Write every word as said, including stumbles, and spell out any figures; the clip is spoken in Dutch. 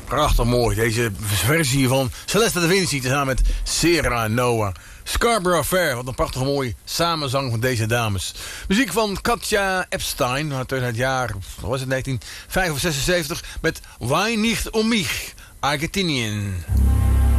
Prachtig mooi. Deze versie van Celeste da Vinci tezamen met Sera Noah. Scarborough Fair, wat een prachtig mooi samenzang van deze dames. Muziek van Katja Epstein uit het jaar, wat was het, negentien vijfenzeventig met Wein nicht um mich, Argentinien.